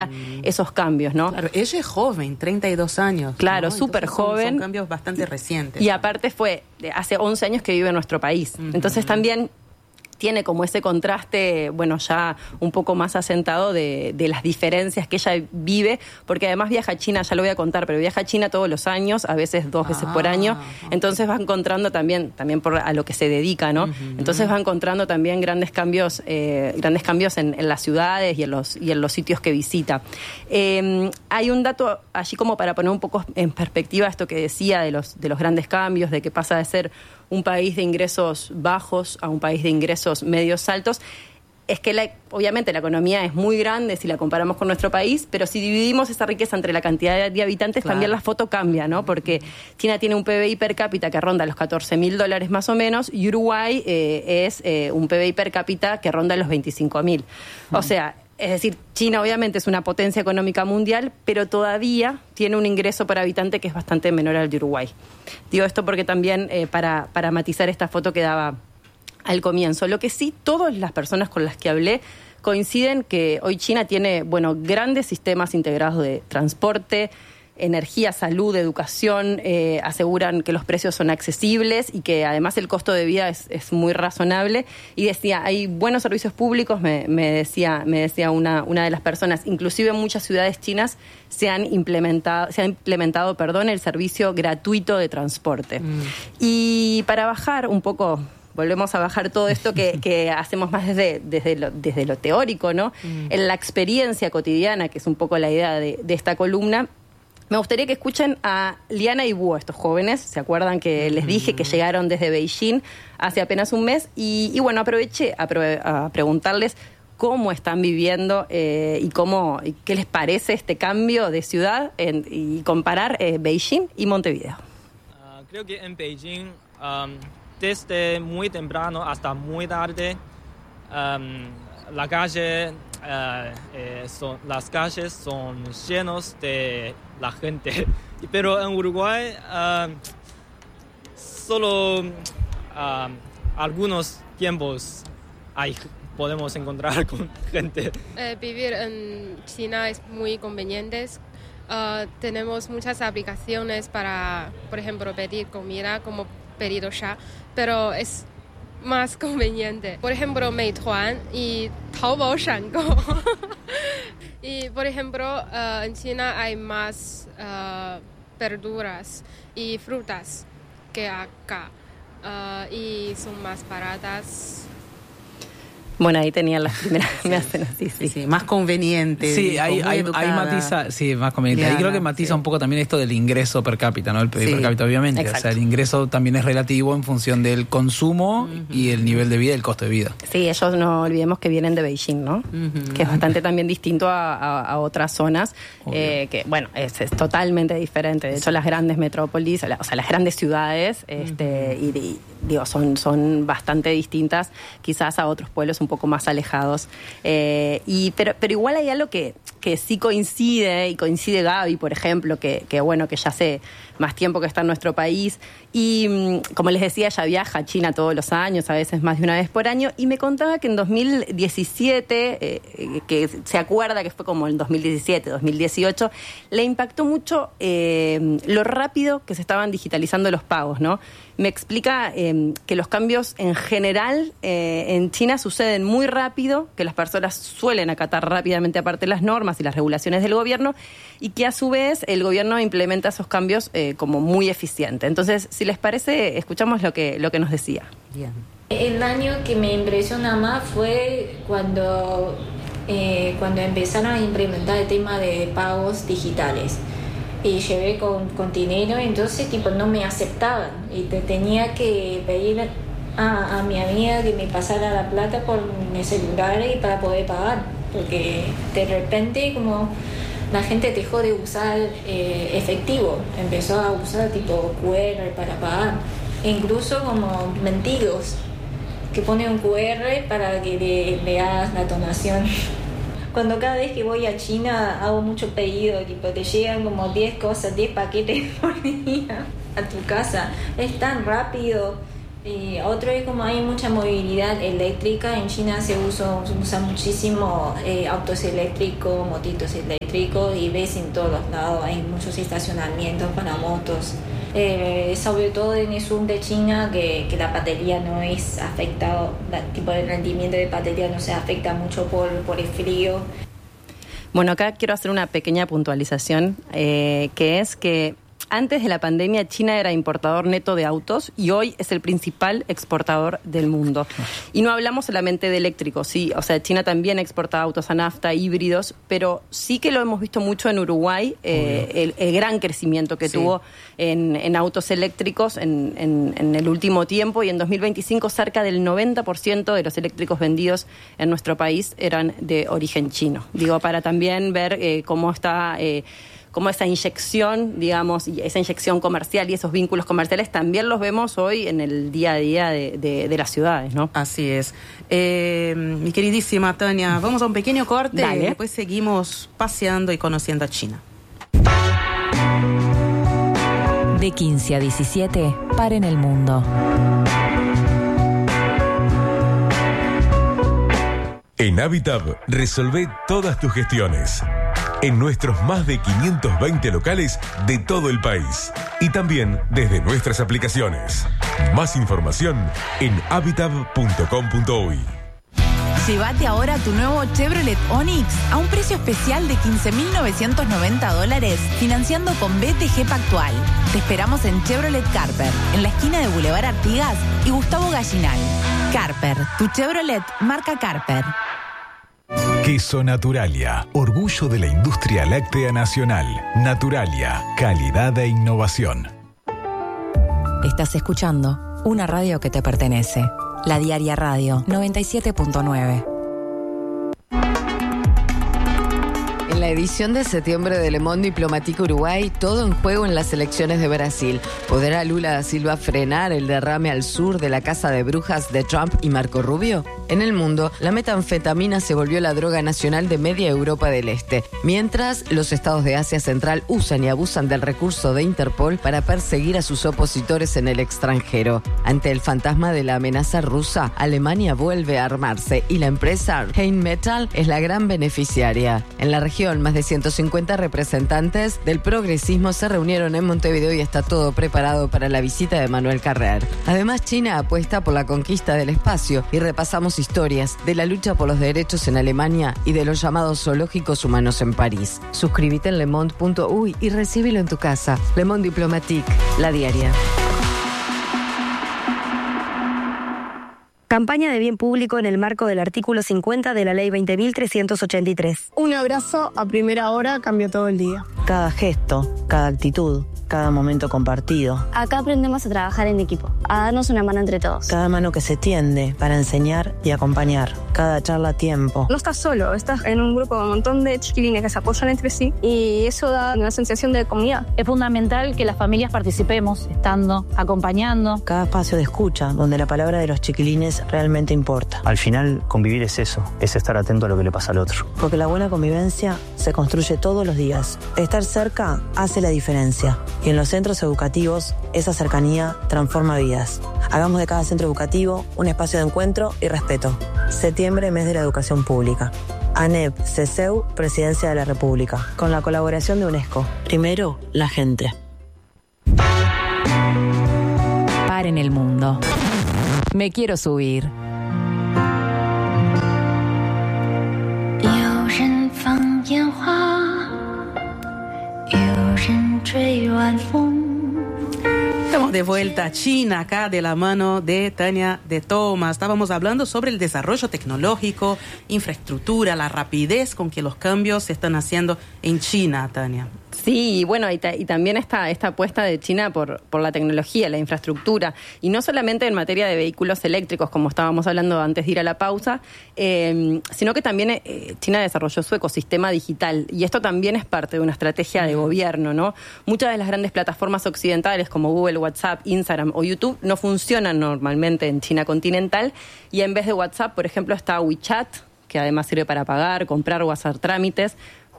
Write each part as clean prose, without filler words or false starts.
esos cambios, ¿no? Claro, ella es joven, 32 años. Claro, ¿no? súper joven. Son cambios bastante recientes. Y aparte fue hace 11 años que vive en nuestro país. Entonces también tiene como ese contraste, bueno, ya un poco más asentado de las diferencias que ella vive, porque además viaja a China, ya lo voy a contar, pero viaja a China todos los años, a veces 2 veces por año, entonces va encontrando también por a lo que se dedica, ¿no? Entonces va encontrando también grandes cambios en las ciudades y en los sitios que visita. Hay un dato allí como para poner un poco en perspectiva esto que decía de los grandes cambios, de que pasa de ser un país de ingresos bajos a un país de ingresos medios altos, es que obviamente la economía es muy grande si la comparamos con nuestro país, pero si dividimos esa riqueza entre la cantidad de habitantes, claro, también la foto cambia, ¿no? Porque China tiene un PBI per cápita que ronda los $14.000 más o menos, y Uruguay es un PBI per cápita que ronda los 25.000. O sea, es decir, China obviamente es una potencia económica mundial, pero todavía tiene un ingreso por habitante que es bastante menor al de Uruguay. Digo esto porque también para matizar esta foto que daba al comienzo. Lo que sí, todas las personas con las que hablé coinciden que hoy China tiene, bueno, grandes sistemas integrados de transporte, energía, salud, educación, aseguran que los precios son accesibles y que además el costo de vida es muy razonable. Y decía, hay buenos servicios públicos, me decía una de las personas, inclusive en muchas ciudades chinas se ha implementado, el servicio gratuito de transporte. Y para bajar un poco, volvemos a bajar todo esto que hacemos más desde lo teórico, ¿no? En la experiencia cotidiana, que es un poco la idea de esta columna. Me gustaría que escuchen a Liana y Wu, estos jóvenes. ¿Se acuerdan que les dije que llegaron desde Beijing hace apenas un mes? Y bueno, aproveché a preguntarles cómo están viviendo y qué les parece este cambio de ciudad y comparar Beijing y Montevideo. Creo que en Beijing, desde muy temprano hasta muy tarde, las calles son llenas de la gente. Pero en Uruguay solo algunos tiempos podemos encontrar con gente. Vivir en China es muy conveniente. Tenemos muchas aplicaciones para, por ejemplo, pedir comida como pedido ya, pero es más conveniente. Por ejemplo, Meituan y Taobao Shango. Y, por ejemplo, en China hay más verduras y frutas que acá. Y son más baratas. Bueno, ahí tenían las primeras, me hacen así, sí. Más conveniente. Sí, ahí matiza, sí, más conveniente. Ahí creo que matiza un poco también esto del ingreso per cápita, ¿no? El PIB per cápita, obviamente. Exacto. O sea, el ingreso también es relativo en función del consumo y el nivel de vida y el costo de vida. Sí, ellos no olvidemos que vienen de Beijing, ¿no? Que es bastante también distinto a otras zonas, que, bueno, es totalmente diferente. De hecho, las grandes metrópolis, o sea, las grandes ciudades, digo, son bastante distintas quizás a otros pueblos un poco más alejados. Pero igual hay algo que sí coincide, y coincide Gaby, por ejemplo, que bueno, que ya hace más tiempo que está en nuestro país. Y como les decía, ella viaja a China todos los años, a veces más de una vez por año, y me contaba que en 2017, que se acuerda que fue como en 2017, 2018, le impactó mucho lo rápido que se estaban digitalizando los pagos, ¿no? Me explica que los cambios en general en China suceden muy rápido, que las personas suelen acatar rápidamente aparte las normas y las regulaciones del gobierno, y que a su vez el gobierno implementa esos cambios como muy eficiente. Entonces, si les parece, escuchamos lo que nos decía. Bien. El año que me impresiona más fue cuando empezaron a implementar el tema de pagos digitales. Y llevé con dinero, entonces no me aceptaban y tenía que pedir a mi amiga que me pasara la plata por mi celular y para poder pagar, porque de repente como la gente dejó de usar efectivo, empezó a usar QR para pagar, e incluso como mendigos que ponen un QR para que le hagas la donación. Cuando cada vez que voy a China hago mucho pedido, te llegan como 10 cosas, 10 paquetes por día a tu casa. Es tan rápido Y otro es como hay mucha movilidad eléctrica. En China se usa muchísimo autos eléctricos, motitos eléctricos, y ves en todos lados, hay muchos estacionamientos para motos. Sobre todo en el sur de China, que la batería no es afectado, el tipo de rendimiento de batería no se afecta mucho por el frío. Bueno, acá quiero hacer una pequeña puntualización, que es que antes de la pandemia China era importador neto de autos y hoy es el principal exportador del mundo. Y no hablamos solamente de eléctricos, sí, o sea, China también exporta autos a nafta, híbridos, pero sí que lo hemos visto mucho en Uruguay, el gran crecimiento que tuvo en autos eléctricos en el último tiempo, y en 2025 cerca del 90% de los eléctricos vendidos en nuestro país eran de origen chino. Digo, para también ver cómo está... cómo esa inyección, digamos, y esa inyección comercial y esos vínculos comerciales también los vemos hoy en el día a día de las ciudades, ¿no? Así es. Mi queridísima Tania, vamos a un pequeño corte. Dale. Y después seguimos paseando y conociendo a China. De 15 a 17, paren el mundo. En Habitab, resolvé todas tus gestiones. En nuestros más de 520 locales de todo el país. Y también desde nuestras aplicaciones. Más información en habitab.com.uy. Llévate ahora tu nuevo Chevrolet Onix a un precio especial de $15.990, financiando con BTG Pactual. Te esperamos en Chevrolet Carper, en la esquina de Boulevard Artigas y Gustavo Gallinal. Carper, tu Chevrolet marca Carper. Queso Naturalia, orgullo de la industria láctea nacional. Naturalia, calidad e innovación. Estás escuchando una radio que te pertenece. La Diaria Radio 97.9. En la edición de septiembre de Le Monde Diplomatique Uruguay, todo en juego en las elecciones de Brasil. ¿Podrá Lula da Silva frenar el derrame al sur de la casa de brujas de Trump y Marco Rubio? En el mundo, la metanfetamina se volvió la droga nacional de media Europa del Este, mientras los estados de Asia Central usan y abusan del recurso de Interpol para perseguir a sus opositores en el extranjero. Ante el fantasma de la amenaza rusa, Alemania vuelve a armarse y la empresa Rheinmetall es la gran beneficiaria. En la región, más de 150 representantes del progresismo se reunieron en Montevideo y está todo preparado para la visita de Manuel Carrer. Además, China apuesta por la conquista del espacio y repasamos historias de la lucha por los derechos en Alemania y de los llamados zoológicos humanos en París. Suscríbete en lemonde.uy y recíbelo en tu casa. Le Monde Diplomatique, la diaria. Campaña de bien público en el marco del artículo 50 de la Ley 20.383. Un abrazo a primera hora cambió todo el día. Cada gesto, cada actitud, cada momento compartido. Acá aprendemos a trabajar en equipo, a darnos una mano entre todos. Cada mano que se tiende para enseñar y acompañar. Cada charla a tiempo. No estás solo, estás en un grupo con un montón de chiquilines que se apoyan entre sí y eso da una sensación de comunidad. Es fundamental que las familias participemos, estando, acompañando. Cada espacio de escucha, donde la palabra de los chiquilines realmente importa. Al final, convivir es eso, es estar atento a lo que le pasa al otro. Porque la buena convivencia se construye todos los días. Estar cerca hace la diferencia. Y en los centros educativos, esa cercanía transforma vidas. Hagamos de cada centro educativo un espacio de encuentro y respeto. Septiembre, mes de la educación pública. ANEP, CESEU, Presidencia de la República. Con la colaboración de UNESCO. Primero, la gente. Paren el mundo. Me quiero subir. Estamos de vuelta a China, acá de la mano de Tania de Thomas. Estábamos hablando sobre el desarrollo tecnológico, infraestructura, la rapidez con que los cambios se están haciendo en China, Tania. Sí, bueno, y también esta apuesta de China por la tecnología, la infraestructura, y no solamente en materia de vehículos eléctricos, como estábamos hablando antes de ir a la pausa, sino que también China desarrolló su ecosistema digital, y esto también es parte de una estrategia de gobierno, ¿no? Muchas de las grandes plataformas occidentales como Google, WhatsApp, Instagram o YouTube no funcionan normalmente en China continental, y en vez de WhatsApp, por ejemplo, está WeChat, que además sirve para pagar, comprar o hacer trámites.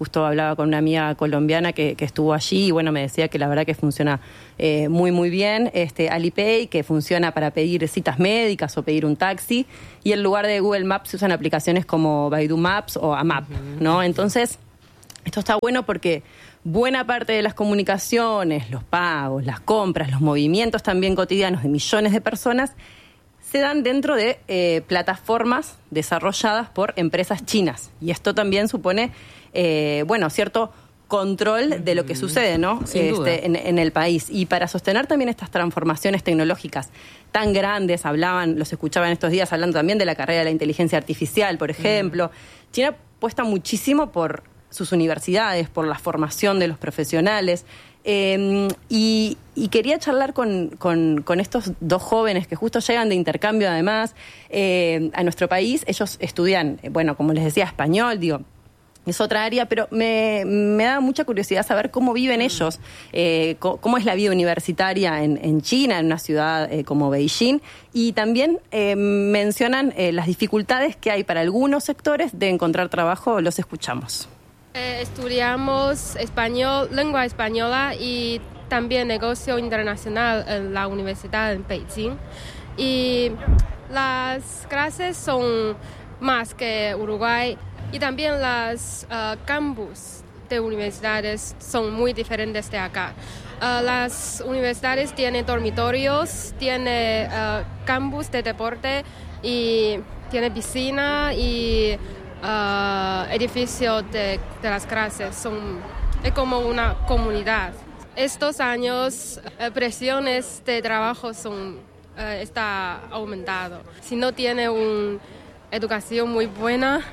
justo hablaba con una amiga colombiana que estuvo allí y bueno, me decía que la verdad que funciona muy, muy bien. Alipay, que funciona para pedir citas médicas o pedir un taxi. Y en lugar de Google Maps se usan aplicaciones como Baidu Maps o AMAP, ¿no? Entonces, esto está bueno porque buena parte de las comunicaciones, los pagos, las compras, los movimientos también cotidianos de millones de personas se dan dentro de plataformas desarrolladas por empresas chinas. Y esto también supone, cierto control de lo que sucede, ¿no? En el país. Y para sostener también estas transformaciones tecnológicas tan grandes, los escuchaba en estos días hablando también de la carrera de la inteligencia artificial, por ejemplo. China apuesta muchísimo por sus universidades, por la formación de los profesionales. Y quería charlar con estos dos jóvenes que justo llegan de intercambio además a nuestro país. Ellos estudian, como les decía, español, es otra área, pero me da mucha curiosidad saber cómo viven ellos, cómo es la vida universitaria en China, en una ciudad como Beijing, y también mencionan las dificultades que hay para algunos sectores de encontrar trabajo. Los escuchamos. Estudiamos español, lengua española y también negocio internacional en la Universidad en Beijing. Y las clases son más que Uruguay y también las campus de universidades son muy diferentes de acá. Las universidades tienen dormitorios, tienen campus de deporte y tiene piscina y edificio de las clases. Es como una comunidad. Estos años, presiones de trabajo está aumentado. Si no tiene una educación muy buena,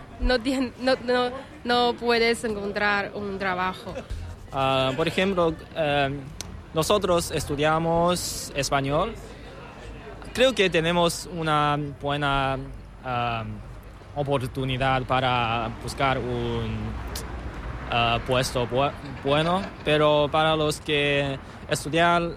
no puedes encontrar un trabajo. Por ejemplo, nosotros estudiamos español. Creo que tenemos una buena oportunidad para buscar un puesto bueno, pero para los que estudian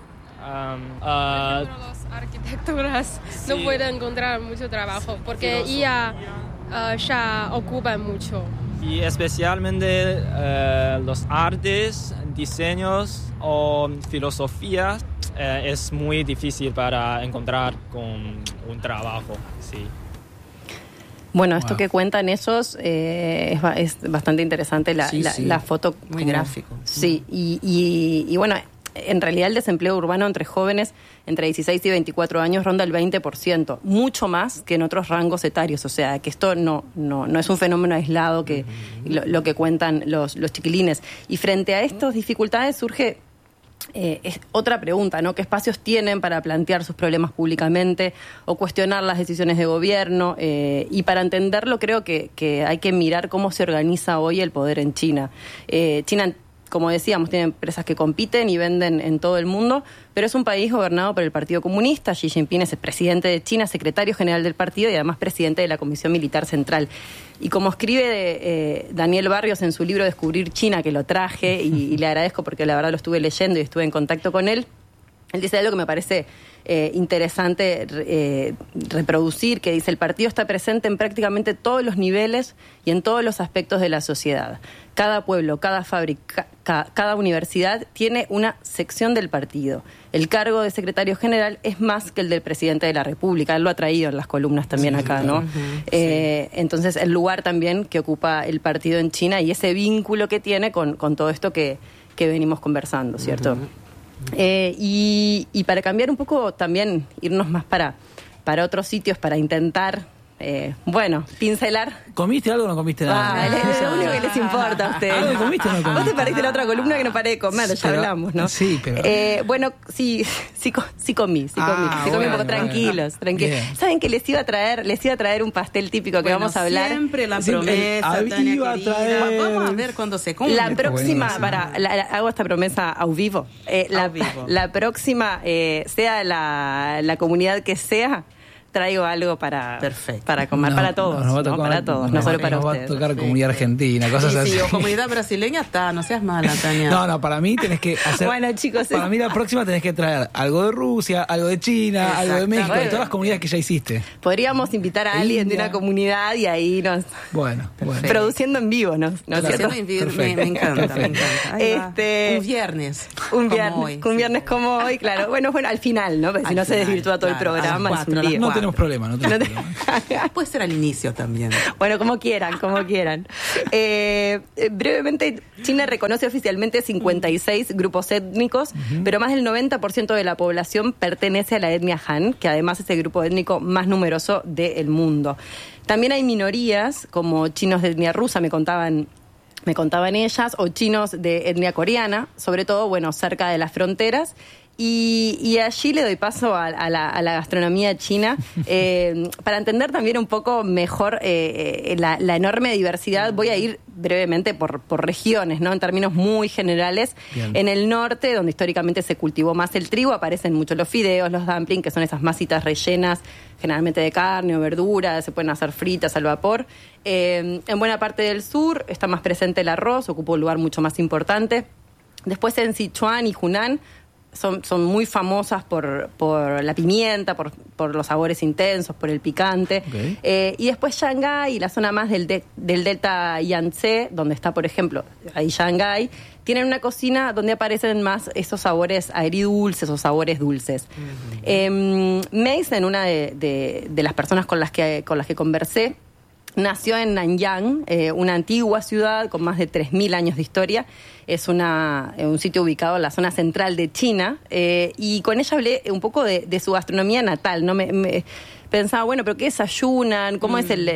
los arquitecturas no pueden encontrar mucho trabajo porque ya ocupan mucho. Y especialmente los artes, diseños o filosofía es muy difícil para encontrar con un trabajo, sí. Bueno, esto que cuentan esos es bastante interesante la foto. Muy gráfico. Sí, y bueno, en realidad el desempleo urbano entre jóvenes entre 16 y 24 años ronda el 20%, mucho más que en otros rangos etarios. O sea, que esto no es un fenómeno aislado que lo que cuentan los chiquilines. Y frente a estas dificultades surge es otra pregunta, ¿no? ¿Qué espacios tienen para plantear sus problemas públicamente o cuestionar las decisiones de gobierno? Y para entenderlo creo que hay que mirar cómo se organiza hoy el poder en China. China, como decíamos, tiene empresas que compiten y venden en todo el mundo, pero es un país gobernado por el Partido Comunista. Xi Jinping es el presidente de China, secretario general del partido y además presidente de la Comisión Militar Central. Y como escribe Daniel Barrios en su libro Descubrir China, que lo traje y le agradezco porque la verdad lo estuve leyendo y estuve en contacto con él, él dice algo que me parece interesante reproducir, que dice: el partido está presente en prácticamente todos los niveles y en todos los aspectos de la sociedad. Cada pueblo, cada fábrica, cada universidad tiene una sección del partido. El cargo de secretario general es más que el del presidente de la República. Él lo ha traído en las columnas también acá, ¿no? Entonces, el lugar también que ocupa el partido en China y ese vínculo que tiene con todo esto que venimos conversando, ¿cierto? Y para cambiar un poco también, irnos más para otros sitios, para intentar, pincelar. ¿Comiste algo o no comiste nada? Es lo único que les importa a ustedes. ¿Algo comiste o no comiste? Vos te perdiste la otra columna que no paré de comer, ya hablamos, ¿no? Sí, pero... sí comí un poco, tranquilos. ¿Saben que les iba a traer un pastel típico que vamos a hablar? Siempre la promesa, Tania querida. Vamos a ver cuándo se cumple. La próxima, hago esta promesa a vivo. La próxima, sea la comunidad que sea, traigo algo para comer para todos. Nos va a tocar, para todos, no solo para ustedes. Nos va a tocar comunidad argentina, cosas así. Sí, o comunidad brasileña está, no seas mala, Tania. No, para mí tenés que hacer... Bueno, chicos... Para mí la próxima tenés que traer algo de Rusia, algo de China, algo de México, de todas las comunidades que ya hiciste. Podríamos invitar a alguien de una comunidad y ahí nos... Bueno. Produciendo en vivo, ¿no? Produciendo en vivo, me encanta. Un viernes como hoy, claro. Bueno, al final, ¿no? Porque si no se desvirtúa todo el programa. Es un lío. No tenemos problema. Puede ser al inicio también. Bueno, como quieran. Brevemente, China reconoce oficialmente 56 grupos étnicos, pero más del 90% de la población pertenece a la etnia Han, que además es el grupo étnico más numeroso del mundo. También hay minorías, como chinos de etnia rusa, me contaban ellas, o chinos de etnia coreana, sobre todo, cerca de las fronteras. Y allí le doy paso a la gastronomía china para entender también un poco mejor la enorme diversidad. Voy a ir brevemente por regiones, ¿no? En términos muy generales. Bien. En el norte, donde históricamente se cultivó más el trigo, aparecen mucho los fideos, los dumplings, que son esas masitas rellenas generalmente de carne o verdura, se pueden hacer fritas al vapor. En buena parte del sur está más presente el arroz, ocupa un lugar mucho más importante. Después en Sichuan y Hunan son muy famosas por la pimienta, por los sabores intensos, por el picante. Okay. Y después Shanghái y la zona más del delta Yangtze, donde está, por ejemplo, ahí Shanghái, tienen una cocina donde aparecen más esos sabores agridulces o sabores dulces. Uh-huh. Mason, una de las personas con las que conversé, nació en Nanyang, una antigua ciudad con más de 3.000 años de historia. Es un sitio ubicado en la zona central de China. Y con ella hablé un poco de su gastronomía natal, ¿no? Pensaba, pero ¿qué desayunan? ¿Cómo es la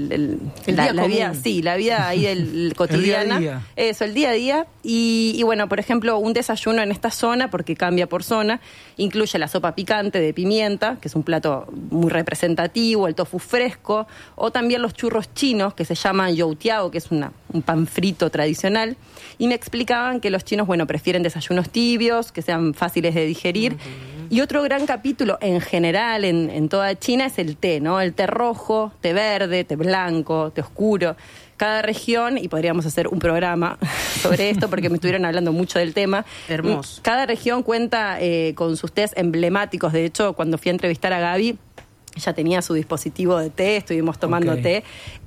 vida? Sí, la vida ahí cotidiana. El día a día. Eso, el día a día. Y por ejemplo, un desayuno en esta zona, porque cambia por zona, incluye la sopa picante de pimienta, que es un plato muy representativo, el tofu fresco, o también los churros chinos, que se llaman youtiao, que es un pan frito tradicional. Y me explicaban que los chinos, prefieren desayunos tibios, que sean fáciles de digerir. Uh-huh. Y otro gran capítulo en general en toda China es el té, ¿no? El té rojo, té verde, té blanco, té oscuro. Cada región, y podríamos hacer un programa sobre esto porque me estuvieron hablando mucho del tema. Hermoso. Cada región cuenta con sus tés emblemáticos. De hecho, cuando fui a entrevistar a Gaby, ella tenía su dispositivo de té, estuvimos tomando té.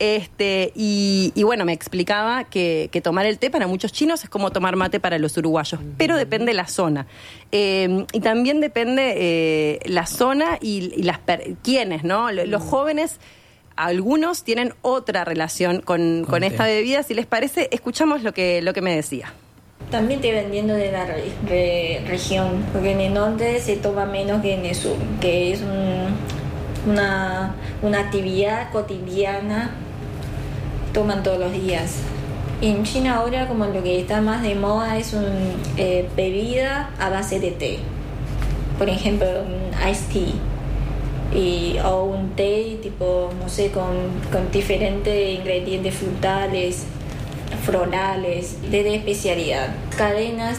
Y me explicaba que tomar el té para muchos chinos es como tomar mate para los uruguayos, pero depende la zona. Y también depende la zona y quiénes, ¿no? Los jóvenes, algunos tienen otra relación con esta bebida. Si les parece, escuchamos lo que me decía. También dependiendo de la región, porque en el norte se toma menos que en el sur, que es una actividad cotidiana, toman todos los días. En China ahora como lo que está más de moda es bebida a base de té, por ejemplo un iced tea o un té tipo, con diferentes ingredientes frutales, florales, de especialidad. Cadenas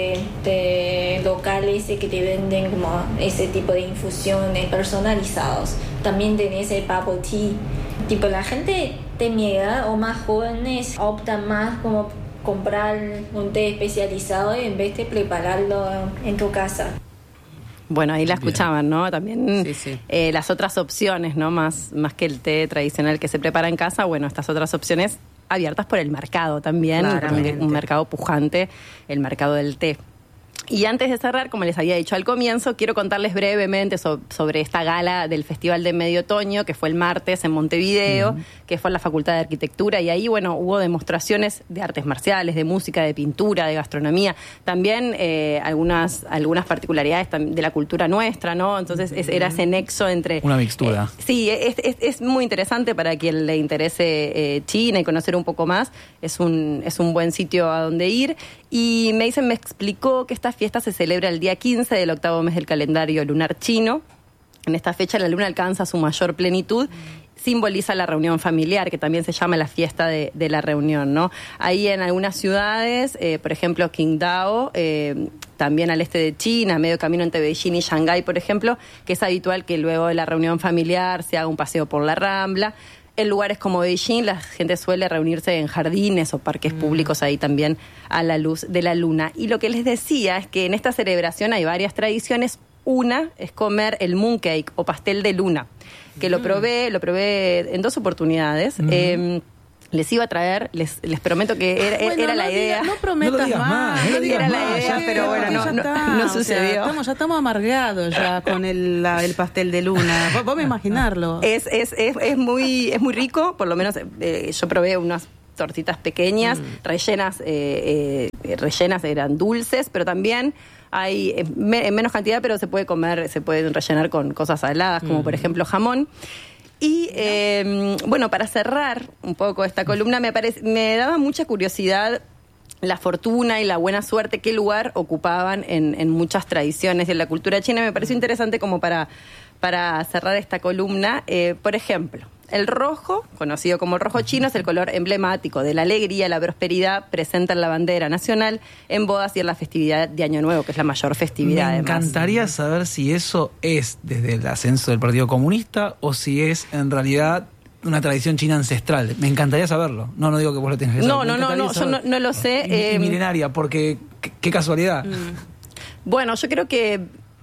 de locales que te venden como ese tipo de infusiones personalizados. También tenés el bubble tea. Tipo, la gente de mi edad o más jóvenes optan más como comprar un té especializado en vez de prepararlo en tu casa. Bueno, ahí la escuchaban, ¿no? También sí. Las otras opciones, ¿no? Más que el té tradicional que se prepara en casa, estas otras opciones abiertas por el mercado también, un mercado pujante, el mercado del té. Y antes de cerrar, como les había dicho al comienzo, quiero contarles brevemente sobre esta gala del Festival de Medio Otoño, que fue el martes en Montevideo, que fue en la Facultad de Arquitectura, y ahí, hubo demostraciones de artes marciales, de música, de pintura, de gastronomía, también algunas particularidades de la cultura nuestra, ¿no? Entonces era ese nexo entre... Una mixtura. Sí, es muy interesante para quien le interese China y conocer un poco más. Es un buen sitio a donde ir. Y me explicó que esta fiesta se celebra el día 15 del 8º mes del calendario lunar chino. En esta fecha la luna alcanza su mayor plenitud. Simboliza la reunión familiar, que también se llama la fiesta de la reunión, ¿no? Ahí en algunas ciudades, por ejemplo Qingdao, también al este de China, medio camino entre Beijing y Shanghái, por ejemplo, que es habitual que luego de la reunión familiar se haga un paseo por la Rambla. En lugares como Beijing, la gente suele reunirse en jardines o parques públicos ahí también a la luz de la luna. Y lo que les decía es que en esta celebración hay varias tradiciones. Una es comer el mooncake o pastel de luna, que lo probé en 2 oportunidades. Les iba a traer, les prometo que era la idea. No prometas más. Era la idea, pero bueno, no sucedió. O sea, ya estamos amargados ya con el pastel de luna. Vos me imaginarlo. Es muy rico, por lo menos yo probé unas tortitas pequeñas, rellenas eran dulces, pero también hay en menos cantidad, pero se pueden rellenar con cosas saladas, como por ejemplo jamón. Y bueno, para cerrar un poco esta columna, me daba mucha curiosidad la fortuna y la buena suerte, qué lugar ocupaban en muchas tradiciones de la cultura china. Me pareció interesante como para cerrar esta columna. Por ejemplo, el rojo, conocido como el rojo chino, es el color emblemático de la alegría, la prosperidad, presenta en la bandera nacional, en bodas y en la festividad de Año Nuevo, que es la mayor festividad. Me encantaría saber si eso es desde el ascenso del Partido Comunista o si es en realidad una tradición china ancestral. Me encantaría saberlo. No digo que vos lo tengas que saber. No, yo no lo sé. Y milenaria, porque qué casualidad. Bueno, yo creo que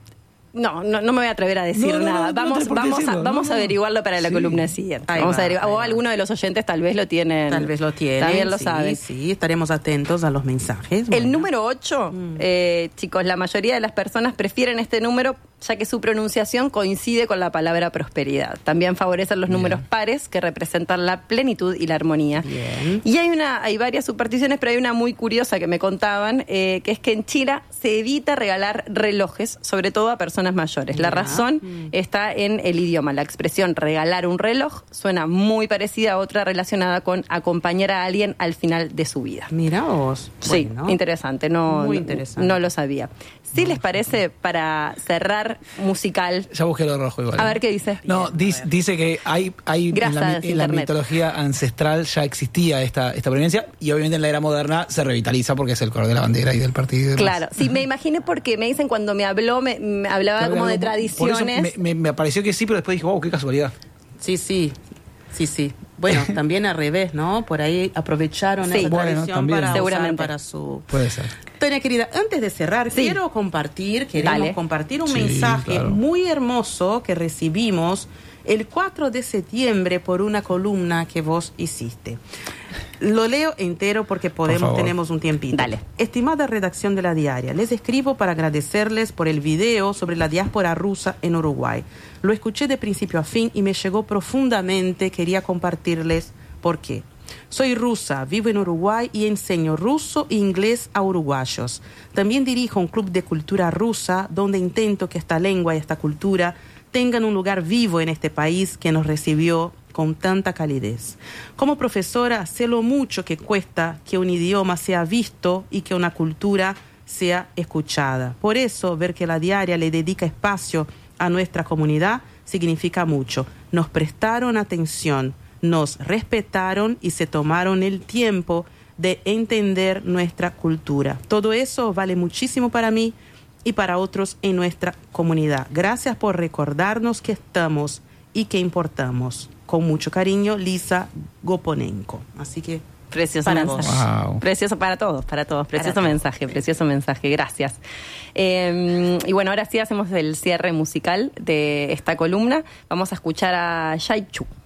no me voy a atrever a decir nada. Vamos a averiguarlo para la columna siguiente. O alguno de los oyentes tal vez lo tienen. También lo saben. Sí, estaremos atentos a los mensajes. El número 8, chicos, la mayoría de las personas prefieren este número ya que su pronunciación coincide con la palabra prosperidad. También favorecen los números pares, que representan la plenitud y la armonía. Bien. Y hay varias supersticiones, pero hay una muy curiosa que me contaban, que es que en China se evita regalar relojes, sobre todo a personas mayores. La razón está en el idioma. La expresión regalar un reloj suena muy parecida a otra relacionada con acompañar a alguien al final de su vida. Mirá vos. Sí, bueno, interesante. Muy interesante. No lo sabía. ¿Sí les parece, para cerrar musical? Ya busqué lo rojo igual. A ver qué dice. No, dice que hay en la mitología ancestral ya existía esta proveniencia, y obviamente en la era moderna se revitaliza porque es el color de la bandera y del partido. Claro, sí, me imaginé porque me dicen cuando me hablaba como de tradiciones. Por eso me pareció que sí, pero después dije, wow, qué casualidad. Sí. Bueno, también al revés, ¿no? Por ahí aprovecharon esa tradición para usar para su... Puede ser. Tania, querida, antes de cerrar, queremos compartir un mensaje muy hermoso que recibimos el 4 de septiembre por una columna que vos hiciste. Lo leo entero porque tenemos un tiempito. Dale. Estimada redacción de La Diaria, les escribo para agradecerles por el video sobre la diáspora rusa en Uruguay. Lo escuché de principio a fin y me llegó profundamente. Quería compartirles por qué. Soy rusa, vivo en Uruguay y enseño ruso e inglés a uruguayos. También dirijo un club de cultura rusa donde intento que esta lengua y esta cultura tengan un lugar vivo en este país que nos recibió con tanta calidez. Como profesora, sé lo mucho que cuesta que un idioma sea visto y que una cultura sea escuchada. Por eso, ver que La Diaria le dedica espacio a nuestra comunidad significa mucho. Nos prestaron atención, nos respetaron y se tomaron el tiempo de entender nuestra cultura. Todo eso vale muchísimo para mí y para otros en nuestra comunidad. Gracias por recordarnos que estamos y que importamos. Con mucho cariño, Lisa Goponenko. Así que precioso mensaje. Wow. Precioso para todos. Precioso mensaje. Gracias. Y bueno, ahora sí hacemos el cierre musical de esta columna. Vamos a escuchar a Shai Chu.